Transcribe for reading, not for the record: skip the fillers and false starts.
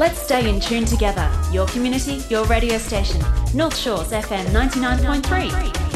Let's stay in tune together. Your community, your radio station. North Shores FM 99.3.